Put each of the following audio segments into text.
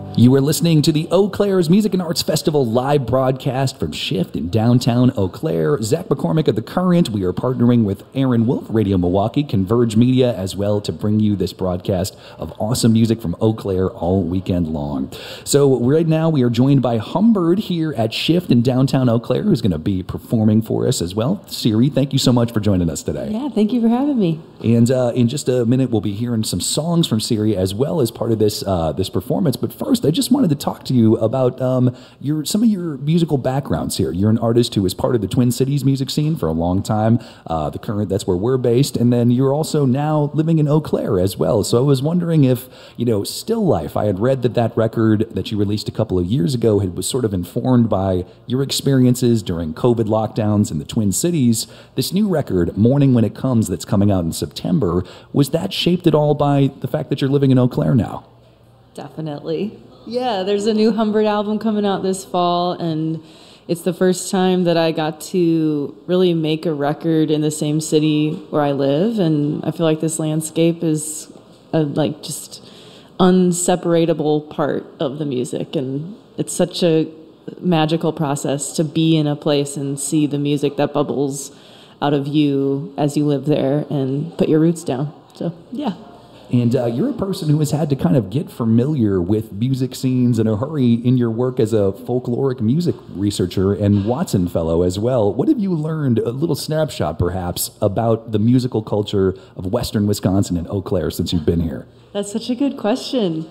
You are listening to the Eau Claire's Music and Arts Festival live broadcast from Shift in downtown Eau Claire. Zach McCormick of The Current. We are partnering with Aaron Wolf, Radio Milwaukee, Converge Media as well to bring you this broadcast of awesome music from Eau Claire all weekend long. So right now we are joined by Humbird here at Shift in downtown Eau Claire, who's going to be performing for us as well. Siri, thank you so much for joining us today. Yeah, thank you for having me. And in just a minute, we'll be hearing some songs from Siri as well as part of this this performance. But first, I just wanted to talk to you about some of your musical backgrounds here. You're an artist who is part of the Twin Cities music scene for a long time. The Current, that's where we're based. And then you're also now living in Eau Claire as well. So I was wondering if, Still Life, I had read that record that you released a couple of years ago was sort of informed by your experiences during COVID lockdowns in the Twin Cities. This new record, Morning When It Comes, that's coming out in September, was that shaped at all by the fact that you're living in Eau Claire now? Definitely. Yeah, there's a new Humbird album coming out this fall, and it's the first time that I got to really make a record in the same city where I live, and I feel like this landscape is a just unseparatable part of the music, and it's such a magical process to be in a place and see the music that bubbles out of you as you live there and put your roots down. So, yeah. And you're a person who has had to kind of get familiar with music scenes in a hurry in your work as a folkloric music researcher and Watson Fellow as well. What have you learned, a little snapshot perhaps, about the musical culture of Western Wisconsin and Eau Claire since you've been here? That's such a good question.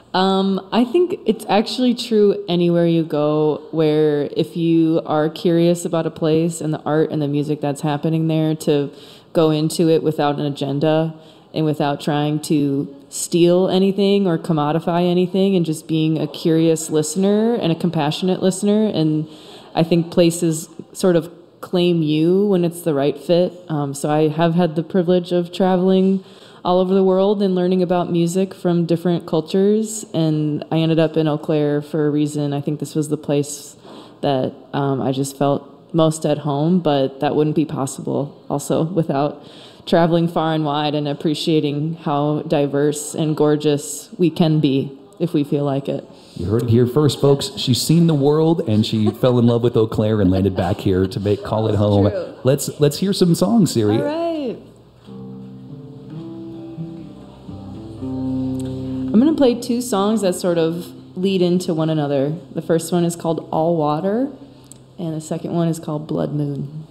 I think it's actually true anywhere you go, where if you are curious about a place and the art and the music that's happening there, to go into it without an agenda and without trying to steal anything or commodify anything, and just being a curious listener and a compassionate listener. And I think places sort of claim you when it's the right fit. So I have had the privilege of traveling all over the world and learning about music from different cultures. And I ended up in Eau Claire for a reason. I think this was the place that I just felt most at home, but that wouldn't be possible also without traveling far and wide and appreciating how diverse and gorgeous we can be if we feel like it. You heard it here first, folks. She's seen the world, and she fell in love with Eau Claire and landed back here to call it home. True. Let's hear some songs, Siri. All right. I'm going to play two songs that sort of lead into one another. The first one is called All Water, and the second one is called Blood Moon.